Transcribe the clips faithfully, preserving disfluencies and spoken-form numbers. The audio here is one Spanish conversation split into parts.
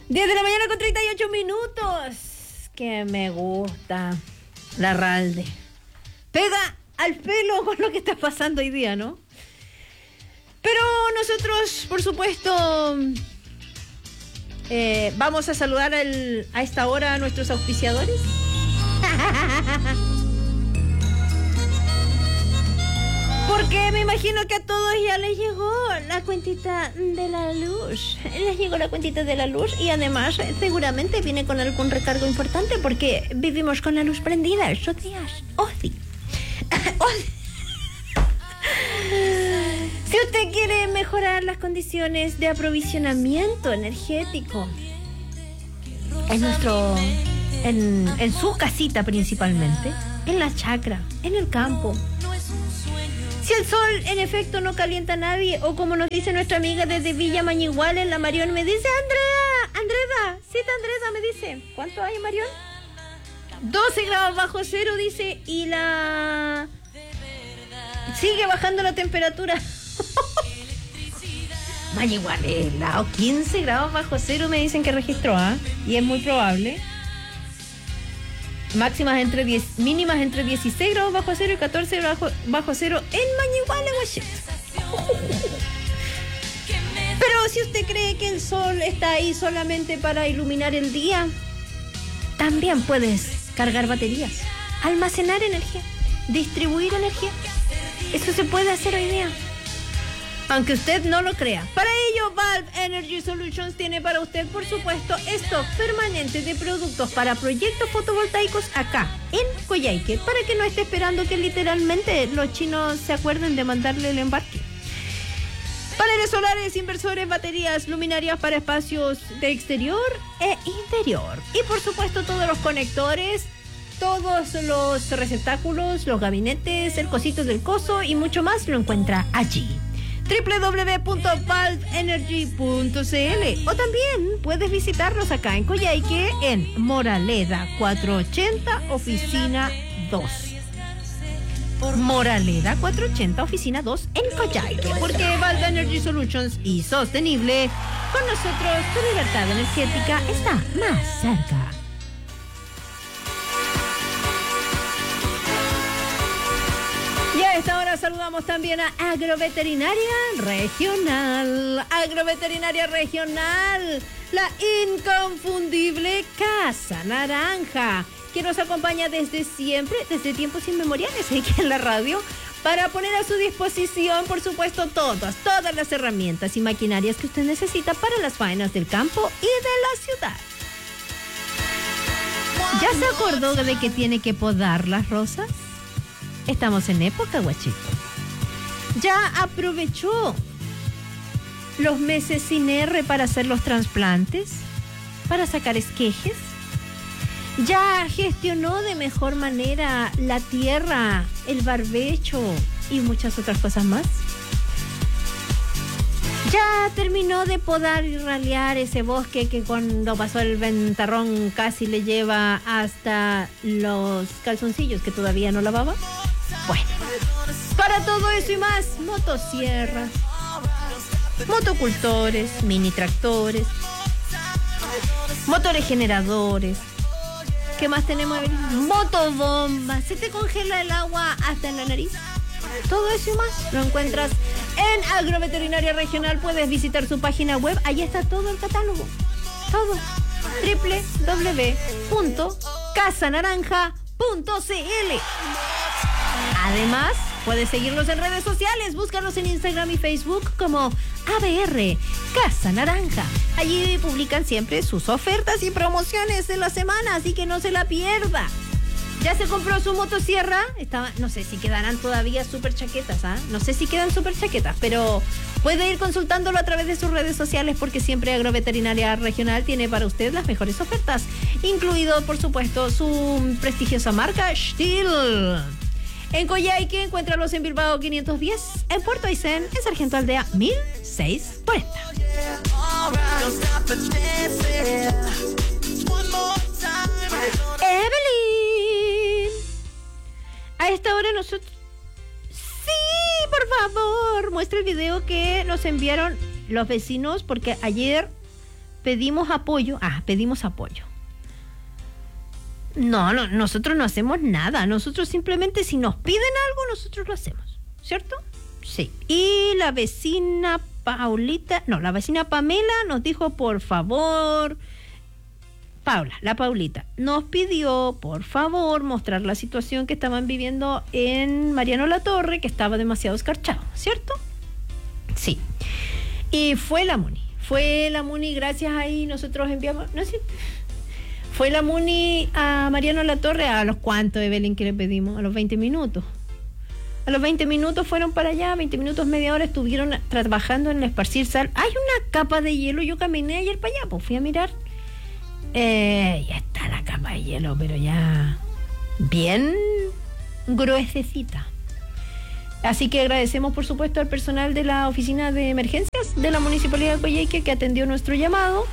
diez de la mañana con treinta y ocho minutos. Que me gusta la Ralde. Pega al pelo con lo que está pasando hoy día, ¿no? Pero nosotros, por supuesto, eh, vamos a saludar al, a esta hora a nuestros auspiciadores. Porque me imagino que a todos ya les llegó la cuentita de la luz. Les llegó la cuentita de la luz y además seguramente viene con algún recargo importante porque vivimos con la luz prendida estos días. ¡Oh, sí! ¡Oh, sí! Si usted quiere mejorar las condiciones de aprovisionamiento energético en nuestro, en, en su casita principalmente, en la chacra, en el campo. Si el sol en efecto no calienta a nadie, o como nos dice nuestra amiga desde Villa Mañigual en la Marión, me dice Andrea, Andreda, cita Andreda, me dice, ¿cuánto hay Marión? doce grados bajo cero, dice, y la... sigue bajando la temperatura. Mañigual, helado, quince grados bajo cero me dicen que registró, ¿ah? ¿eh? Y es muy probable. Máximas entre diez, mínimas entre dieciséis grados bajo cero y catorce bajo, bajo cero en Mañigual, Washington. Pero si usted cree que el sol está ahí solamente para iluminar el día, también puedes cargar baterías, almacenar energía, distribuir energía. Eso se puede hacer hoy día, aunque usted no lo crea. Para ello, Valve Energy Solutions tiene para usted, por supuesto, stock permanente de productos para proyectos fotovoltaicos acá, en Coyhaique, para que no esté esperando que literalmente los chinos se acuerden de mandarle el embarque. Paneles solares, inversores, baterías, luminarias para espacios de exterior e interior. Y por supuesto, todos los conectores, todos los receptáculos, los gabinetes, el cosito del coso y mucho más lo encuentra allí. doble u doble u doble u punto valve energy punto c l o también puedes visitarnos acá en Coyhaique en Moraleda cuatrocientos ochenta oficina dos. Moraleda cuatrocientos ochenta oficina dos en Coyhaique, porque Valve Energy Solutions y sostenible, con nosotros tu libertad energética está más cerca. Y a esta hora saludamos también a Agroveterinaria Regional. Agroveterinaria Regional, la inconfundible Casa Naranja, que nos acompaña desde siempre, desde tiempos inmemoriales aquí en la radio, para poner a su disposición, por supuesto, todas, todas las herramientas y maquinarias que usted necesita para las faenas del campo y de la ciudad. ¿Ya se acordó de que tiene que podar las rosas? Estamos en época, guachito. ¿Ya aprovechó los meses sin R para hacer los trasplantes? ¿Para sacar esquejes? ¿Ya gestionó de mejor manera la tierra, el barbecho y muchas otras cosas más? ¿Ya terminó de podar y ralear ese bosque que cuando pasó el ventarrón casi le lleva hasta los calzoncillos que todavía no lavaba? Bueno, para todo eso y más, motosierras, motocultores, mini tractores, motores generadores. ¿Qué más tenemos? Motobombas. ¿Se te congela el agua hasta en la nariz? Todo eso y más lo encuentras en Agroveterinaria Regional. Puedes visitar su página web. Ahí está todo el catálogo. Todo. doble u doble u doble u punto casa naranja punto c l. Además, puedes seguirlos en redes sociales. Búscalos en Instagram y Facebook como A B R Casa Naranja. Allí publican siempre sus ofertas y promociones de la semana, así que no se la pierda. ¿Ya se compró su motosierra? Estaba, no sé si quedarán todavía súper chaquetas, ¿ah? ¿eh? No sé si quedan súper chaquetas, pero puede ir consultándolo a través de sus redes sociales, porque siempre Agroveterinaria Regional tiene para usted las mejores ofertas, incluido, por supuesto, su prestigiosa marca Stihl. En Coyhaique, encuéntralos en Bilbao quinientos diez, en Puerto Aysén, en Sargento Aldea mil seiscientos cuarenta. Evelyn, a esta hora nosotros... Sí, por favor, muestra el video que nos enviaron los vecinos, porque ayer pedimos apoyo. Ah, pedimos apoyo. No, no, nosotros no hacemos nada. Nosotros simplemente si nos piden algo, nosotros lo hacemos. ¿Cierto? Sí. Y la vecina Paulita, no, la vecina Pamela nos dijo, por favor, Paula, la Paulita, nos pidió, por favor, mostrar la situación que estaban viviendo en Mariano Latorre, que estaba demasiado escarchado, ¿cierto? Sí. Y fue la Muni. Fue la Muni, gracias ahí, nosotros enviamos, no sé. Fue la Muni a Mariano Latorre, ¿a los cuántos, Evelyn, que le pedimos? A los veinte minutos. A los veinte minutos fueron para allá, veinte minutos, media hora, estuvieron trabajando en esparcir sal. Hay una capa de hielo, yo caminé ayer para allá, pues fui a mirar. Eh, ya está la capa de hielo, pero ya bien gruesecita. Así que agradecemos, por supuesto, al personal de la Oficina de Emergencias de la Municipalidad de Coyhaique que atendió nuestro llamado.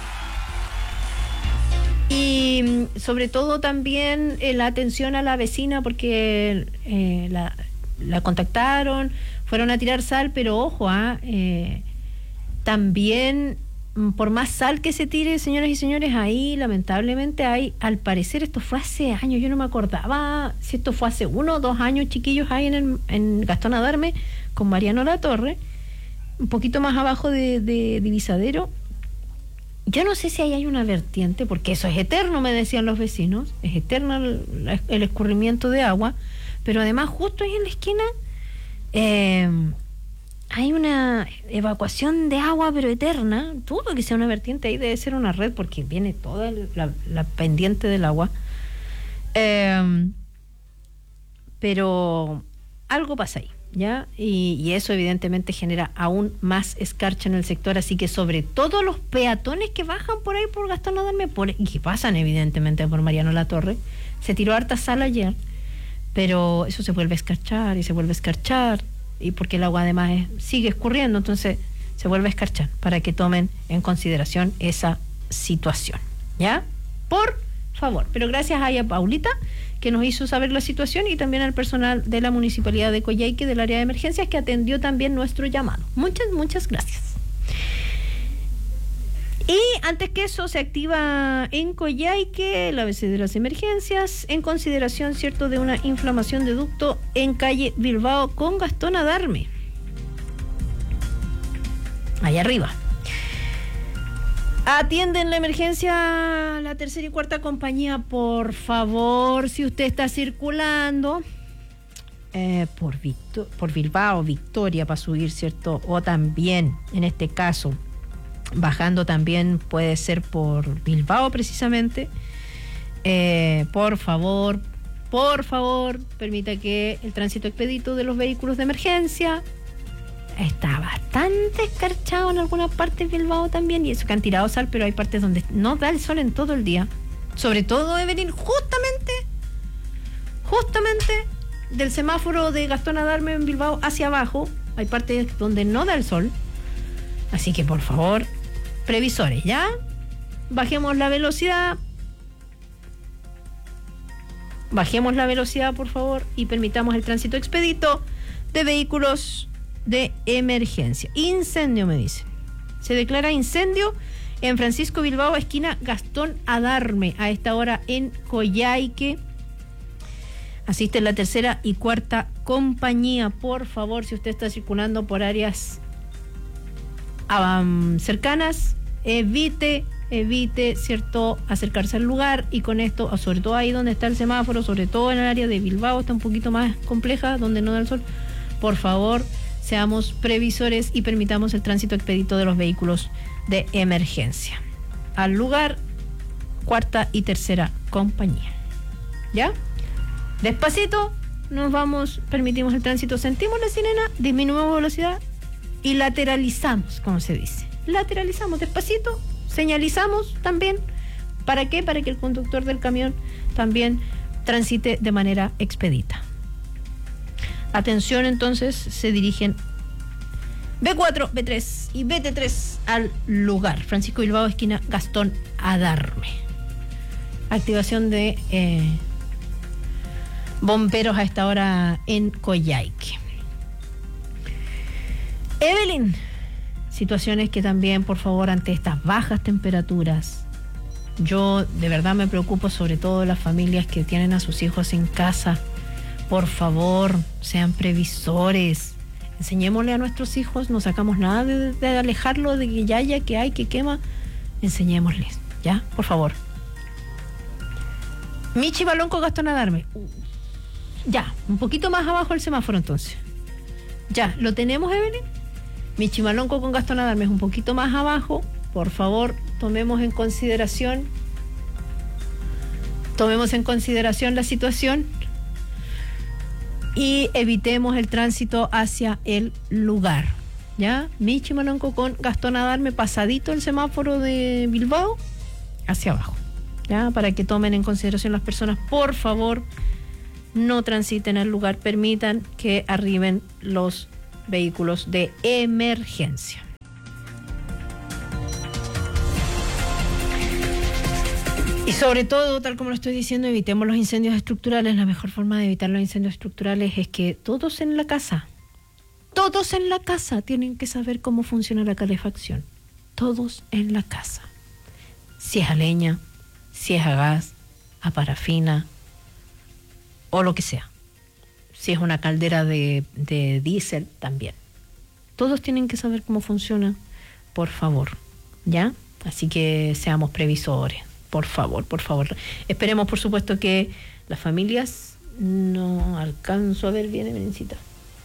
Y sobre todo también eh, la atención a la vecina, porque eh, la, la contactaron, fueron a tirar sal, pero ojo, ¿ah? eh, también por más sal que se tire, señoras y señores, ahí lamentablemente hay, al parecer esto fue hace años, yo no me acordaba si esto fue hace uno o dos años, chiquillos, ahí en, el, en Gastón Adarme con Mariano Latorre, un poquito más abajo de, de Divisadero. Yo no sé si ahí hay una vertiente, porque eso es eterno, me decían los vecinos, es eterno el, el escurrimiento de agua, pero además justo ahí en la esquina eh, hay una evacuación de agua, pero eterna. Dudo que sea una vertiente, ahí debe ser una red, porque viene toda la, la pendiente del agua. Eh, pero algo pasa ahí, ¿ya? Y, y eso evidentemente genera aún más escarcha en el sector, así que sobre todo los peatones que bajan por ahí por Gastón Adarme, por, y que pasan evidentemente por Mariano Latorre, se tiró harta sal ayer, pero eso se vuelve a escarchar y se vuelve a escarchar, y porque el agua además es, sigue escurriendo, entonces se vuelve a escarchar, para que tomen en consideración esa situación, ¿ya? Por favor, pero gracias a ella, Paulita, que nos hizo saber la situación, y también al personal de la Municipalidad de Coyhaique del área de emergencias, que atendió también nuestro llamado. Muchas, muchas gracias. Y antes que eso, se activa en Coyhaique el A B C de las emergencias, en consideración, cierto, de una inflamación de ducto en calle Bilbao con Gastón Adarme. Allá arriba. Atienden la emergencia la tercera y cuarta compañía, por favor, si usted está circulando eh, por, Victor, por Bilbao, Victoria, para subir, ¿cierto? O también, en este caso, bajando también puede ser por Bilbao precisamente. Eh, por favor, por favor, permita que el tránsito expedito de los vehículos de emergencia. Está bastante escarchado en algunas partes de Bilbao también, y eso que han tirado sal, pero hay partes donde no da el sol en todo el día. Sobre todo, Evelyn, justamente, justamente del semáforo de Gastón Adarme en Bilbao hacia abajo, hay partes donde no da el sol. Así que, por favor, previsores, ¿ya? Bajemos la velocidad. Bajemos la velocidad, por favor, y permitamos el tránsito expedito de vehículos de emergencia. Incendio, me dice. Se declara incendio en Francisco Bilbao, esquina Gastón Adarme, a esta hora en Coyhaique. Asiste la tercera y cuarta compañía. Por favor, si usted está circulando por áreas um, cercanas, evite, evite, cierto, acercarse al lugar, y con esto, sobre todo ahí donde está el semáforo, sobre todo en el área de Bilbao, está un poquito más compleja, donde no da el sol. Por favor, seamos previsores y permitamos el tránsito expedito de los vehículos de emergencia. Al lugar, cuarta y tercera compañía. ¿Ya? Despacito, nos vamos, permitimos el tránsito, sentimos la sirena, disminuimos velocidad y lateralizamos, como se dice. Lateralizamos despacito, señalizamos también. ¿Para qué? Para que el conductor del camión también transite de manera expedita. Atención, entonces, se dirigen B cuatro, B tres y B T tres al lugar. Francisco Bilbao, esquina Gastón Adarme. Activación de eh, bomberos a esta hora en Coyhaique. Evelyn, si situaciones que también, por favor, ante estas bajas temperaturas, yo de verdad me preocupo sobre todo de las familias que tienen a sus hijos en casa. Por favor, sean previsores. Enseñémosle a nuestros hijos, no sacamos nada de, de alejarlo de que ya haya, que hay, que quema. Enseñémosles, ¿ya? Por favor. Michi Balonco, Gastón Adarme. Ya, un poquito más abajo el semáforo entonces. Ya, ¿lo tenemos, Evelyn? Michi Balonco con Gastón Adarme es un poquito más abajo. Por favor, tomemos en consideración. Tomemos en consideración la situación y evitemos el tránsito hacia el lugar. ¿Ya? Michi Balonco con Gastón Adarme, pasadito el semáforo de Bilbao, hacia abajo. ¿Ya? Para que tomen en consideración las personas, por favor, no transiten al lugar, permitan que arriben los vehículos de emergencia. Y sobre todo, tal como lo estoy diciendo, evitemos los incendios estructurales. La mejor forma de evitar los incendios estructurales es que todos en la casa, todos en la casa tienen que saber cómo funciona la calefacción. Todos en la casa. Si es a leña, si es a gas, a parafina o lo que sea. Si es una caldera de, de diésel, también. Todos tienen que saber cómo funciona, por favor, ¿ya? Así que seamos previsores, por favor, por favor. Esperemos, por supuesto, que las familias... No alcanzo a ver bien, Evencita.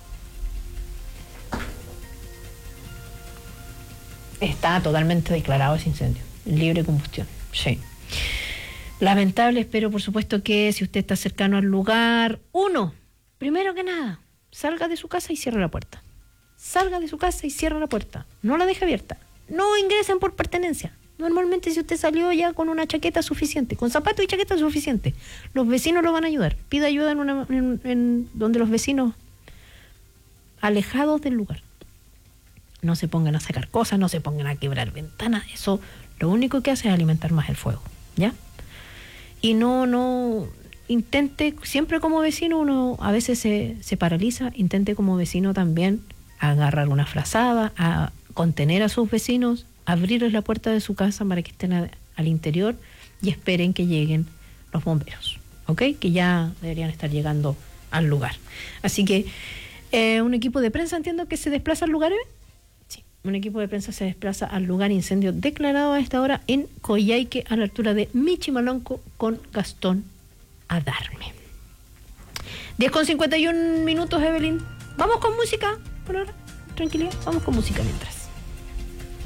Está totalmente declarado ese incendio. Libre combustión, sí. Lamentable, espero, por supuesto, que si usted está cercano al lugar, uno, primero que nada, salga de su casa y cierre la puerta. Salga de su casa y cierre la puerta. No la deje abierta. No ingresen por pertenencia. Normalmente, si usted salió ya con una chaqueta suficiente, con zapato y chaqueta suficiente, los vecinos lo van a ayudar. Pida ayuda en, una, en, en donde los vecinos alejados del lugar. No se pongan a sacar cosas, no se pongan a quebrar ventanas. Eso lo único que hace es alimentar más el fuego, ¿ya? Y no, no, intente, siempre como vecino uno a veces se, se paraliza, intente como vecino también agarrar una frazada, a contener a sus vecinos, abrirles la puerta de su casa para que estén a, al interior y esperen que lleguen los bomberos, ¿ok? Que ya deberían estar llegando al lugar. Así que eh, un equipo de prensa, entiendo que se desplaza al lugar, ¿eh? Sí, un equipo de prensa se desplaza al lugar, incendio declarado a esta hora en Coyhaique, a la altura de Michi Balonco con Gastón Adarme. diez con cincuenta y un minutos, Evelyn. Vamos con música por ahora, tranquilidad, vamos con música mientras.